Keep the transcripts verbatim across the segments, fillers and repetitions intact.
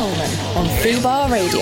Coleman on Fubar Radio.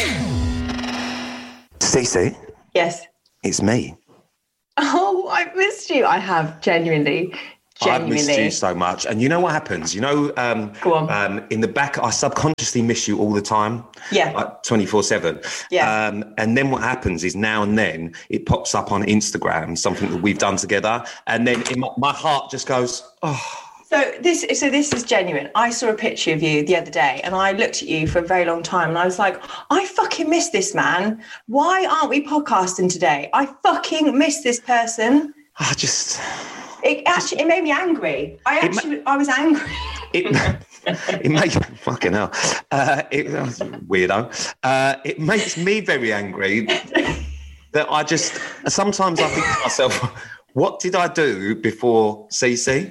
Stacey? Yes. It's me. Oh, I've missed you. I have, genuinely. Genuinely. I've missed you so much. And you know what happens? You know, um, Go on. Um, in the back, I subconsciously miss you all the time. Yeah. Like twenty-four seven. Yeah. Um, and then what happens is now and then it pops up on Instagram, something that we've done together. And then in my, my heart just goes, oh. So this, so this is genuine. I saw a picture of you the other day and I looked at you for a very long time and I was like, I fucking miss this man. Why aren't we podcasting today? I fucking miss this person. I just... It actually, it made me angry. I actually, ma- I was angry. It, it makes, fucking hell, uh, it, weirdo. Uh, it makes me very angry that I just, sometimes I think to myself, what did I do before C C?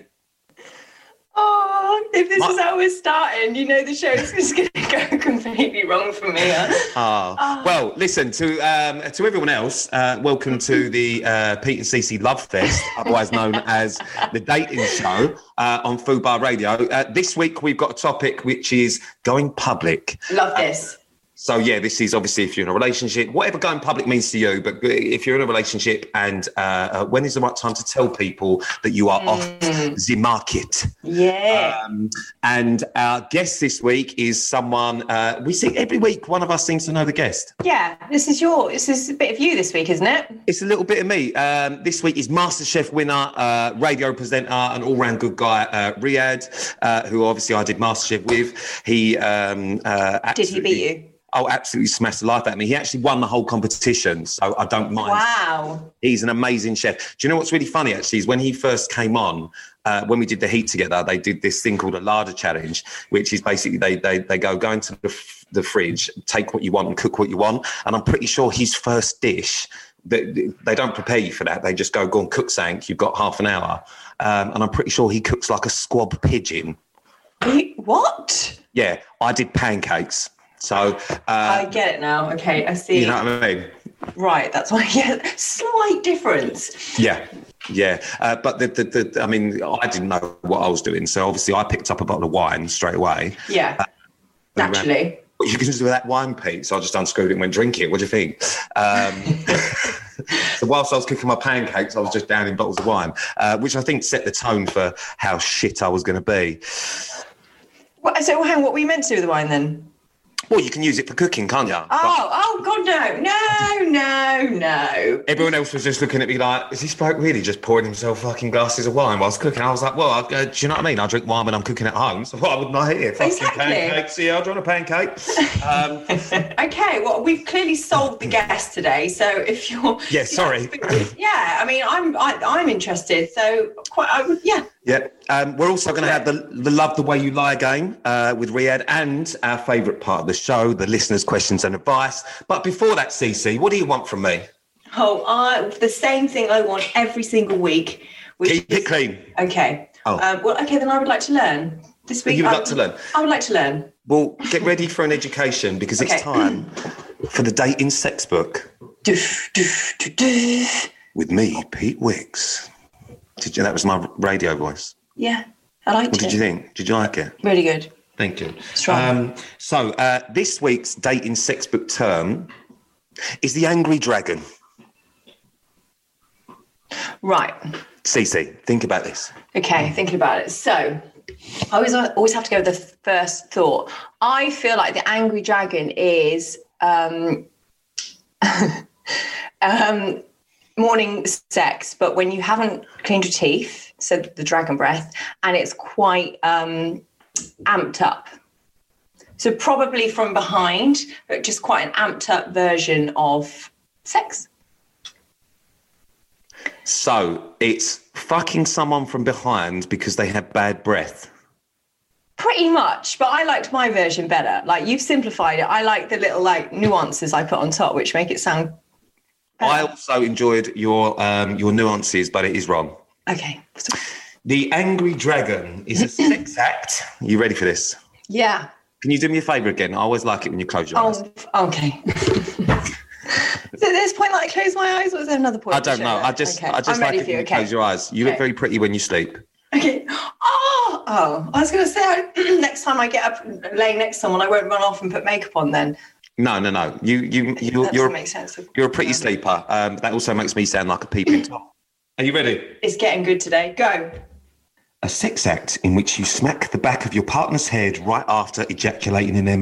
Oh, if this My, is how we're starting, you know the show's just going to go completely wrong for me. Huh? Oh. oh, well, listen, to um, to everyone else, uh, welcome to the uh, Pete and Cece Love Fest, otherwise known as the dating show uh, on Fubar Radio. Uh, this week we've got a topic which is going public. Love this. So, yeah, this is obviously if you're in a relationship, whatever going public means to you, but if you're in a relationship and uh, uh, when is the right time to tell people that you are mm. off the market? Yeah. Um, and our guest this week is someone, uh, we see every week, one of us seems to know the guest. Yeah, this is your, this is a bit of you this week, isn't it? It's a little bit of me. Um, this week is MasterChef winner, uh, radio presenter, an all-round good guy, uh, Riyadh, uh, who obviously I did MasterChef with. He um, uh, Did he beat you? Oh, absolutely smashed the life out of me. He actually won the whole competition, so I don't mind. Wow. He's an amazing chef. Do you know what's really funny, actually, is when he first came on, uh, when we did the heat together, they did this thing called a larder challenge, which is basically they they they go, go into the, the fridge, take what you want and cook what you want. And I'm pretty sure his first dish, they, they don't prepare you for that. They just go, go and cook something. You've got half an hour. Um, and I'm pretty sure he cooks like a squab pigeon. What? Yeah, I did pancakes. So uh, I get it now. Okay, I see. You know what I mean? Right, that's why. Yeah, slight difference. Yeah, yeah. Uh, but the, the, the, I mean, I didn't know what I was doing, so obviously I picked up a bottle of wine straight away. Yeah, uh, naturally. What you can do with that wine, Pete? So I just unscrewed it and went drink it. What do you think? Um, so whilst I was cooking my pancakes, I was just downing bottles of wine, uh, which I think set the tone for how shit I was going to be. Well, so, hang on, what were you meant to do with the wine then? Well, you can use it for cooking, can't you? Oh, but, oh, God, no. No, no, no. Everyone else was just looking at me like, is this bloke really just pouring himself fucking glasses of wine whilst cooking? I was like, well, I, uh, do you know what I mean? I drink wine when I'm cooking at home, so why wouldn't I here? Fucking exactly. Pancakes, yeah, I'll join a pancake. Um, okay, well, we've clearly solved the guest today, so if you're... Yeah, sorry. Yeah, I mean, I'm I, I'm interested, so quite, I would, yeah. Yeah, um, we're also going to have the, the Love the Way You Lie game uh, with Riyadh and our favourite part of the show, the listeners' questions and advice. But before that, Cece, what do you want from me? Oh, I, the same thing I want every single week. Which Keep is, it clean. Okay. Oh. Um, well, okay, then I would like to learn. This week, You would I, like to learn? I would like to learn. Well, get ready for an education because okay. it's time for the dating sex book. Doof, doof, doof, doof. With me, Pete Wicks. Did you? That was my radio voice. Yeah, I liked it. What did it. you think? Did you like it? Really good. Thank you. Strong. Um, so uh, this week's dating sex book term is the angry dragon. Right. Cece, think about this. Okay, thinking about it. So I always always have to go with the first thought. I feel like the angry dragon is um, um, morning sex, but when you haven't cleaned your teeth, so the dragon breath, and it's quite um, amped up. So probably from behind, but just quite an amped up version of sex. So it's fucking someone from behind because they have bad breath. Pretty much, but I liked my version better. Like, you've simplified it. I like the little like nuances I put on top, which make it sound better. I also enjoyed your um, your nuances, but it is wrong. Okay. The angry dragon is a sex act. Are you ready for this? Yeah. Can you do me a favour again? I always like it when you close your oh, eyes. Okay. So at this point, like, close my eyes, or is there another point? I don't know. I just, okay. I just I'm like ready it for you. when you Okay. close your eyes. You okay. look very pretty when you sleep. Okay. Oh, not? Oh, I was going to say, next time I get up laying next to someone, I won't run off and put makeup on then. No, no, no. You, you, you that you're, make sense. you're a pretty sleeper. Um, that also makes me sound like a peeping Tom. Are you ready? It's getting good today. Go. A sex act in which you smack the back of your partner's head right after ejaculating in their